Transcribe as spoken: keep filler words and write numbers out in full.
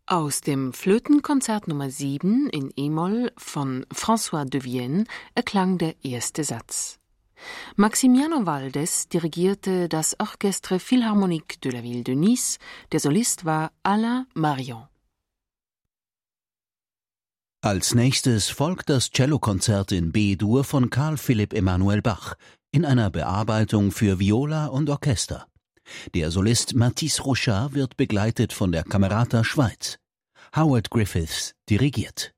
Aus dem Flötenkonzert Nummer sieben in E-Moll von François de Vienne erklang der erste Satz. Maximiano Valdes dirigierte das Orchestre Philharmonique de la Ville de Nice, der Solist war Alain Marion. Als nächstes folgt das Cellokonzert in B-Dur von Carl Philipp Emanuel Bach in einer Bearbeitung für Viola und Orchester. Der Solist Mathis Rouchard wird begleitet von der Camerata Schweiz. Howard Griffiths dirigiert.